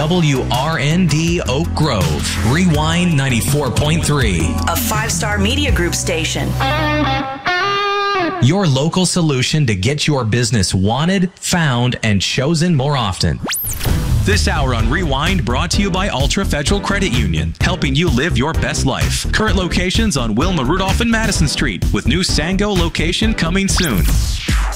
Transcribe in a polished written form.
WRND Oak Grove. Rewind 94.3. A 5-star media group station. Your local solution to get your business wanted, found, and chosen more often. This hour on Rewind brought to you by Ultra Federal Credit Union, helping you live your best life. Current locations on Wilma Rudolph and Madison Street, with new Sango location coming soon.